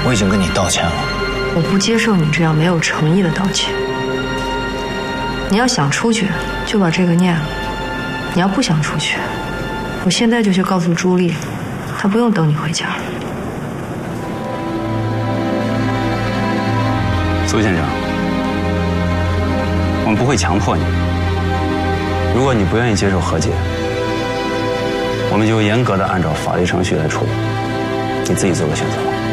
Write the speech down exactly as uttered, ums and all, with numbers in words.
我已经跟你道歉了。 我不接受你这样没有诚意的道歉。你要想出去，就把这个念了；你要不想出去，我现在就去告诉朱莉，她不用等你回家。 苏先生，我们不会强迫你。如果你不愿意接受和解，我们就严格的按照法律程序来处理，你自己做个选择。